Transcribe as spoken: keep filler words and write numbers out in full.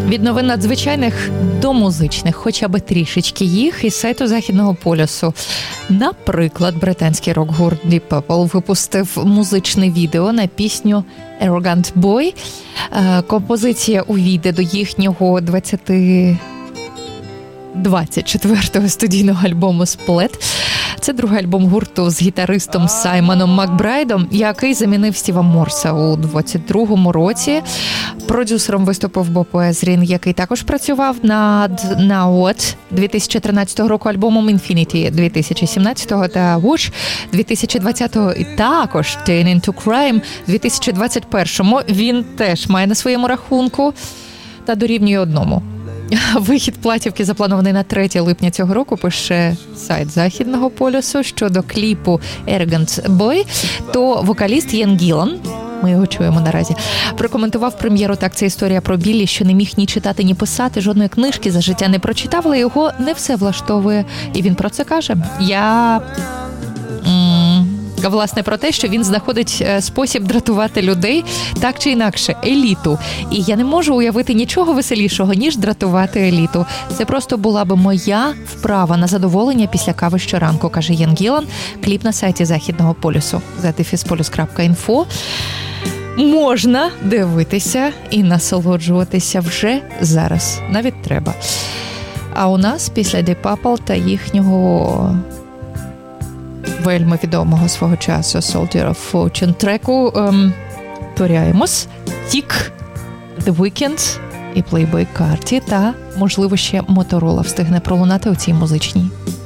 Від новин надзвичайних до музичних, хоча б трішечки їх, із сайту Західного полюсу. Наприклад, британський рок-гурт Deep Purple випустив музичне відео на пісню Arrogant Boy. Композиція увійде до їхнього двадцять четвертого студійного альбому Split. Це другий альбом гурту з гітаристом Саймоном Макбрайдом, який замінив Стіва Морса у двадцять другому році. Продюсером виступив Боб Езрін, який також працював над Now What дві тисячі тринадцятого року альбомом Infinity дві тисячі сімнадцятого та Whoosh дві тисячі двадцятого і також Turn into Crime дві тисячі двадцять першому. Він теж має на своєму рахунку та дорівнює одному. Вихід платівки запланований на третє липня цього року, пише сайт Західного полюсу. Щодо кліпу Arrogant Boy, то вокаліст Єн Гілан, ми його чуємо наразі, прокоментував прем'єру: так, це історія про Біллі, що не міг ні читати, ні писати, жодної книжки за життя не прочитав, але його не все влаштовує. І він про це каже. Я... М- Власне, про те, що він знаходить спосіб дратувати людей так чи інакше, еліту. І я не можу уявити нічого веселішого, ніж дратувати еліту. Це просто була би моя вправа на задоволення після кави щоранку, каже Єн Гілан. Кліп на сайті Західного полюсу зет еф ес полюс крапка інфо. Можна дивитися і насолоджуватися вже зараз. Навіть треба. А у нас після Deep Purple та їхнього вельми відомого свого часу Soldier of Fortune треку ем, поряємось Тік, The Weeknd і Playboi Carti, та, можливо, ще Motorola встигне пролунати у цій музичній.